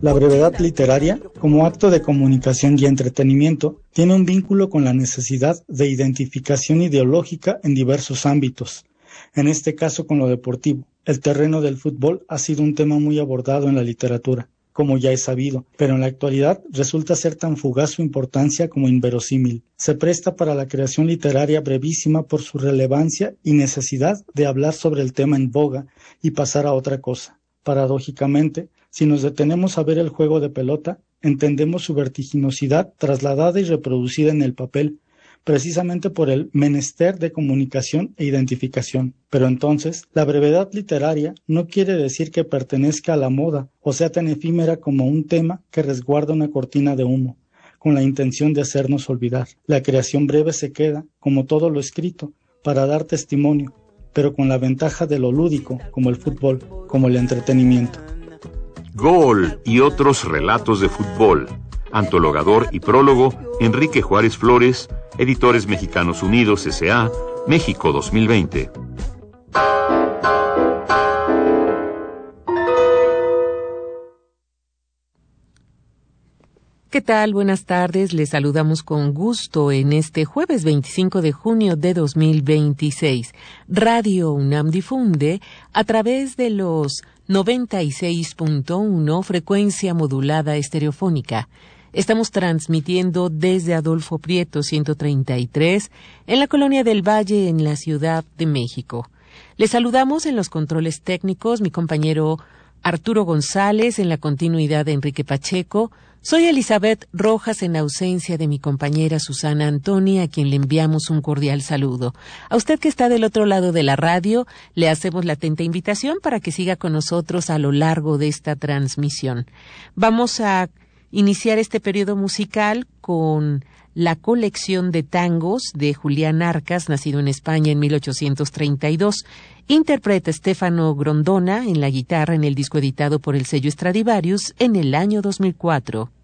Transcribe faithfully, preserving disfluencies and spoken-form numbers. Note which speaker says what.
Speaker 1: La brevedad literaria, como acto de comunicación y entretenimiento, tiene un vínculo con la necesidad de identificación ideológica en diversos ámbitos, en este caso con lo deportivo. El terreno del fútbol ha sido un tema muy abordado en la literatura, como ya es sabido, pero en la actualidad resulta ser tan fugaz su importancia como inverosímil. Se presta para la creación literaria brevísima por su relevancia y necesidad de hablar sobre el tema en boga y pasar a otra cosa. Paradójicamente, si nos detenemos a ver el juego de pelota, entendemos su vertiginosidad trasladada y reproducida en el papel, precisamente por el menester de comunicación e identificación. Pero entonces, la brevedad literaria no quiere decir que pertenezca a la moda o sea tan efímera como un tema que resguarda una cortina de humo, con la intención de hacernos olvidar. La creación breve se queda, como todo lo escrito, para dar testimonio, pero con la ventaja de lo lúdico, como el fútbol, como el entretenimiento.
Speaker 2: Gol y otros relatos de fútbol. Antologador y prólogo, Enrique Juárez Flores, Editores Mexicanos Unidos S A, México dos mil veinte.
Speaker 3: ¿Qué tal? Buenas tardes. Les saludamos con gusto en este jueves veinticinco de junio de dos mil veintiséis. Radio UNAM difunde a través de los noventa y seis punto uno frecuencia modulada estereofónica. Estamos transmitiendo desde Adolfo Prieto ciento treinta y tres en la Colonia del Valle en la Ciudad de México. Les saludamos en los controles técnicos mi compañero Arturo González, en la continuidad de Enrique Pacheco. Soy Elizabeth Rojas en ausencia de mi compañera Susana Antonia, a quien le enviamos un cordial saludo. A usted que está del otro lado de la radio, le hacemos la atenta invitación para que siga con nosotros a lo largo de esta transmisión. Vamos a iniciar este periodo musical con la colección de tangos de Julián Arcas, nacido en España en mil ochocientos treinta y dos. Interpreta Stefano Grondona en la guitarra en el disco editado por el sello Stradivarius en el año dos mil cuatro.